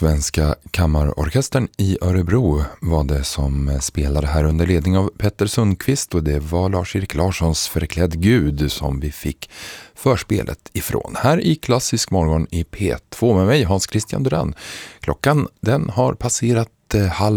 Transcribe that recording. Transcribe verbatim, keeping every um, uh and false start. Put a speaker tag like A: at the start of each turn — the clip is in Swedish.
A: Svenska kammarorkestern i Örebro var det som spelade här under ledning av Petter Sundqvist, och det var Lars-Erik Larssons Förklädd Gud som vi fick förspelet ifrån. Här i Klassisk morgon i P två med mig, Hans Christian Duran. Klockan den har passerat eh, halv